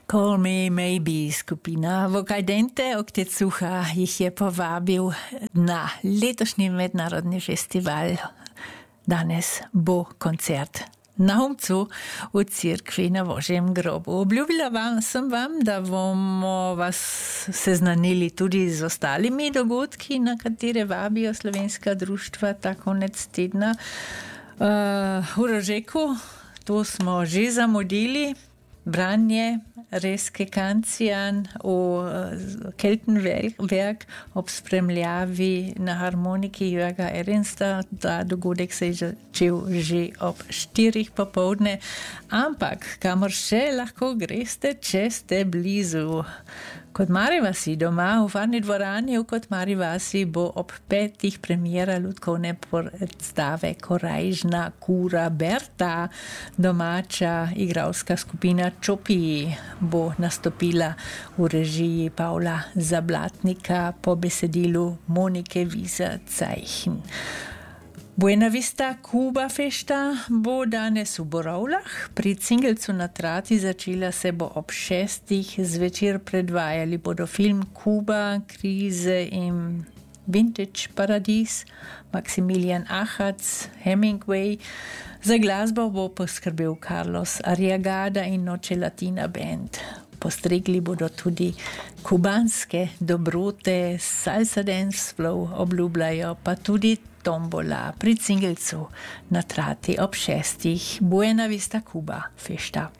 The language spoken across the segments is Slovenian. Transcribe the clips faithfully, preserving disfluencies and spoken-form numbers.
Call Me Maybe skupina Vokadente Oktecucha jih je povabil na letošnji mednarodni festival. Danes bo koncert na Humcu v Cerkvi na Božjem grobu. Obljubila vam, sem vam, da bomo vas seznanili tudi z ostalimi dogodki, na katere vabijo slovenska društva ta konec tedna. Uh, v Rožeku, to smo že zamudili, branje Reske Kancijan v Keltenwerk ob spremljavi na harmoniki Jörga Ernsta. Ta dogodek se je začel že ob štirih popovdne, ampak kamor še lahko greste, če ste blizu Kotmari vasi doma, v varni dvorani v Kotmari vasi bo ob petih premiera lutkovne predstave Korajžna kura Berta. Domača igralska skupina Čopi bo nastopila v režiji Pavla Zablatnika po besedilu Monike Wieser-Zeichen. Buena Vista Kuba Fešta bo danes v Borovlah. Pri Cingelcu na Trati začela se bo ob šestih. Zvečer predvajali bodo film Kuba, krize in Vintage Paradis, Maximilian Achac, Hemingway. Za glasbo bo poskrbel Carlos Arriagada in Noche Latina Band. Postregli bodo tudi kubanske dobrote, salsa dance flow obljubljajo, pa tudi tombola pri Cingelcu na Trati ob šestih. Buena Vista Kuba Fešta.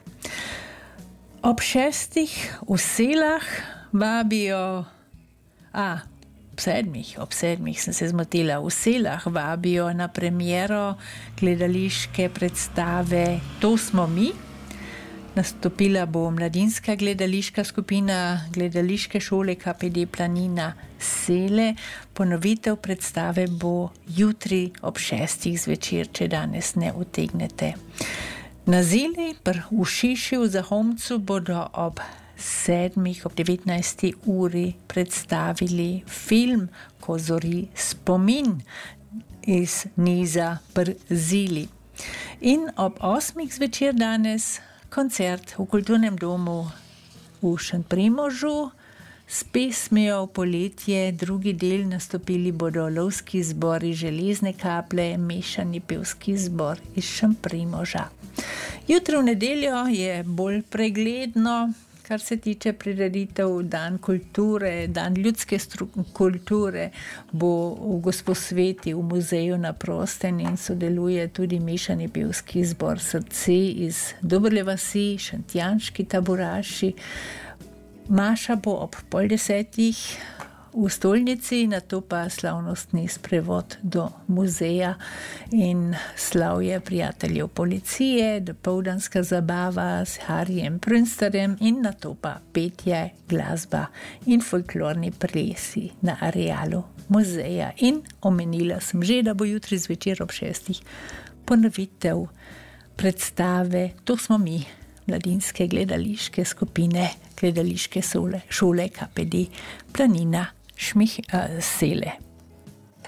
Ob šestih v Selah vabijo, a, ob sedmih, ob sedmih sem se zmotila, v Selah vabijo na premiero gledališke predstave To smo mi. Nastopila bo mladinska gledališka skupina gledališke šole K P D Planina Sele. Ponovitev predstave bo jutri ob šestih zvečer, če danes ne utegnete. Na Zili v Šišju za Homcu bodo ob sedmih, ob devetnajsti uri predstavili film Ko zori spomin iz niza Pri Zili. In ob osmih zvečer danes koncert v Kulturnem domu v Šentprimožu s pesmijo Poletje. Drugi del nastopili bodo lovski zbor iz Železne Kaple, mešani pevski zbor iz Šentprimoža. Jutri v nedeljo je bolj pregledno, kar se tiče prireditev. Dan kulture, dan ljudske kulture bo v Gosposveti v muzeju na prostem in sodeluje tudi mešani pevski zbor Srce iz Dobre vasi, Šentjanški taburaši. Maša bo ob pol desetih v stolnici, nato pa slavnostni sprevod do muzeja in slavje prijateljev policije, dopoldanska zabava s Harjem Prünsterjem in nato pa petje, glasba in folklorni plesi na arealu muzeja. In omenila sem že, da bo jutri zvečer ob šestih ponovitev predstave To smo mi, mladinske gledališke skupine gledališke šole K P D Planina Šmih, uh, Sele.